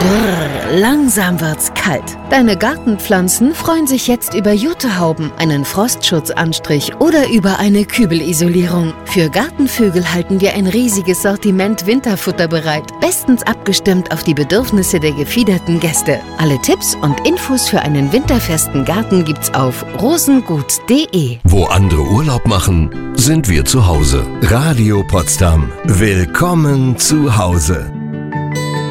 Brrr, langsam wird's kalt. Deine Gartenpflanzen freuen sich jetzt über Jutehauben, einen Frostschutzanstrich oder über eine Kübelisolierung. Für Gartenvögel halten wir ein riesiges Sortiment Winterfutter bereit, bestens abgestimmt auf die Bedürfnisse der gefiederten Gäste. Alle Tipps und Infos für einen winterfesten Garten gibt's auf rosengut.de. Wo andere Urlaub machen, sind wir zu Hause. Radio Potsdam. Willkommen zu Hause.